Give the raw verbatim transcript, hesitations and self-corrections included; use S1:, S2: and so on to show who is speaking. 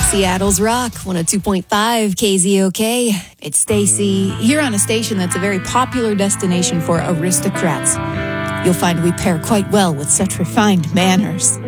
S1: Seattle's Rock, one oh two point five K Z O K. It's Stacy, here on a station that's a very popular destination for aristocrats. You'll find we pair quite well with such refined manners.